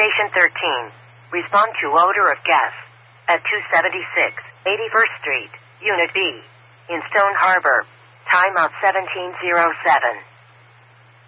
Station 13. Respond to odor of gas. At 276, 81st Street, Unit B. In Stone Harbor. Timeout 1707.